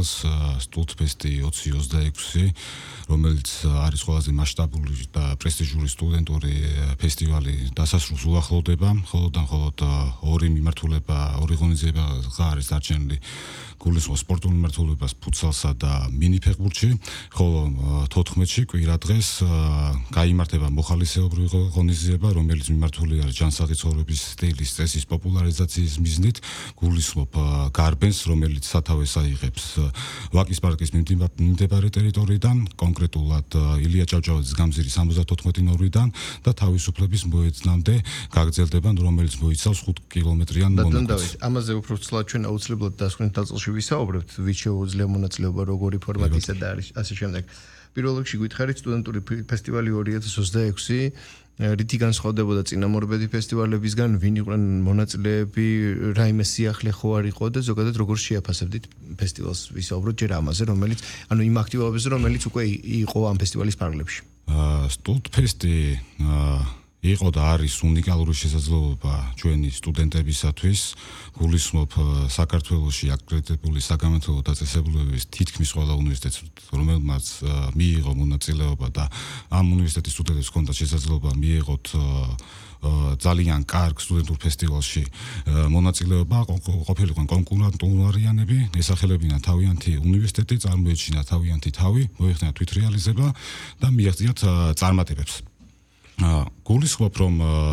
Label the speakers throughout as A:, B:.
A: წელს სტუდფესტი 2026, რომელიც არის ყველაზე მასშტაბური და პრესტიჟული სტუდენტური ფესტივალი დასასრულს უახლოვდება, მხოლოდ ორი მიმართულება, ორი ღონისძიება არის დარჩენილი გულისხმობს სპორტულ მიმართულებას ფუტსალსა და მინიფეხბურთში, ხოლო 14-ში კვირა დღეს გაიმართება მოხალისეობრივი ღონისძიება, რომელიც მიმართული არის ჯანსაღი ცხოვრების სტილის წესის პოპულარიზაციის მიზნით, გულისხმობ გარბენს, რომელიც სათავეს აიღებს ვაკის პარკის მიმდებარე ტერიტორიიდან, კონკრეტულად ილია ჭავჭავაძის გამზირის 74 ნომრიდან და თავისუფლების მოედნამდე გაგრძელდება, რომელიც მოიცავს 5 კილომეტრიან მონაკვეთს.
B: ამაზე უფრო ცლად ჩვენ აუცილებლად დასკვნის ნაწილში ვისაუბრებთ, ვით შეუძლია მონაწილეობა, როგორი ფორმატისა და არის ასე შემდეგ. პირველ რიგში გითხარით სტუდენტური ფესტივალი 2026 რითი განსხვავდებოდა წინამორბედი ფესტივალებისგან, ვინ იყვნენ მონაწილეები, რაიმე სიახლე ხო არ იყო და ზოგადად როგორ შეაფასებდით ფესტივალს ვისაუბროთ ჯერ ამაზე, რომელიც იმ აქტივობებზე, რომელიც უკვე იყო ამ ფესტივალის ფარგლებში.
A: სტუდფესტი იყო და არის უნიკალური შესაძლებლობა ჩვენი სტუდენტებისათვის, გულისხმობ საქართველოში აკრედიტებული საგამომცემლო დაწესებულებების თითქმის ყველა უნივერსიტეტს, რომელმაც მიიღო მონაწილეობა და ამ უნივერსიტეტის სტუდენტებს ჰქონდა შესაძლებლობა მიიღოთ ძალიან კარგ სტუდენტურ ფესტივალში მონაწილეობა, ყოფილიყვნენ კონკურენტულარიანები, ესახელებინათ თავიანთი უნივერსიტეტი, წარმოეჩინათ თავიანთი თავი, მოეხდინათ თვითრეალიზება და მიაღწიათ წარმატებებს. გულისხმობ, რომ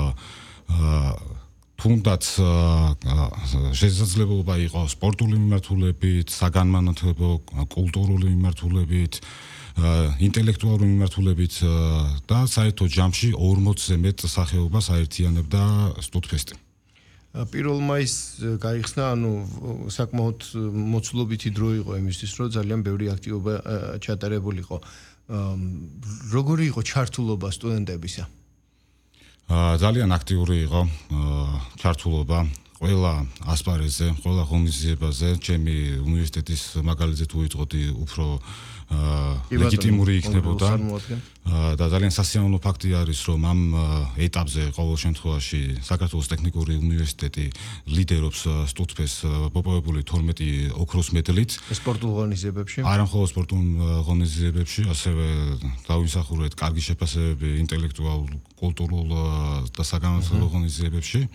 A: თუნდაც შესაძლებლობა იყო სპორტული მიმართულებით, საგანმანათლებლო, კულტურული მიმართულებით, ინტელექტუალური მიმართულებით და საერთო ჯამში 40-ზე მეტ სახეობას აერთიანებდა სტუდფესტი.
B: 1 მაისს გაიხსნა, საკმაოდ მოცულობითი დრო იყო იმისთვის, რომ ძალიან ბევრი აქტივობა ჩატარებულიყო. როგორი იყო ჩართულობა სტუდენტებისა?
A: ძალიან აქტიური იყო ჩართულობა ყველა ასპარეზზე, ყველა ღონისძიებაზე, ჩემი უნივერსიტეტის მაგალითზე თუ ვიტყოდი, უფრო ლეგიტიმური იქნებოდა და ძალიან სასიამოვნო ფაქტი არის, რომ ამ ეტაპზე ყოველ შემთხვევაში საქართველოს ტექნიკური უნივერსიტეტი ლიდერობს სტუდფესტს მოპოვებული 12 ოქროს მედლით
B: სპორტულ ღონისძიებებში.
A: არა მხოლოდ სპორტულ ღონისძიებებში, ასევე დავიმსახურეთ კარგი შეფასებები ინტელექტუალურ, კულტურულ და საგანმანათლებლო ღონისძიებებში.